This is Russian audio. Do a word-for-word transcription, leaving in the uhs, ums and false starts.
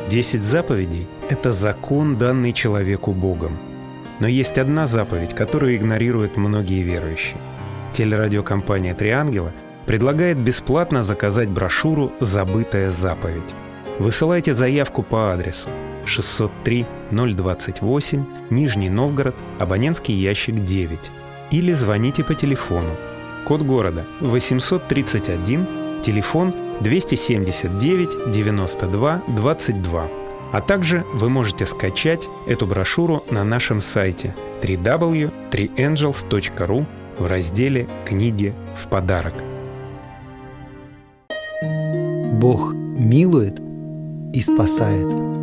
Десять заповедей – это закон, данный человеку Богом. Но есть одна заповедь, которую игнорируют многие верующие. Телерадиокомпания «Три ангела» предлагает бесплатно заказать брошюру «Забытая заповедь». Высылайте заявку по адресу шестьсот три ноль двадцать восемь, Нижний Новгород, абонентский ящик девять. Или звоните по телефону. Код города восемьсот тридцать один, телефон двести семьдесят девять девяносто два двадцать два. А также вы можете скачать эту брошюру на нашем сайте дабл ю дабл ю дабл ю точка три энджелс точка ру в разделе «Книги в подарок». Бог милует и спасает.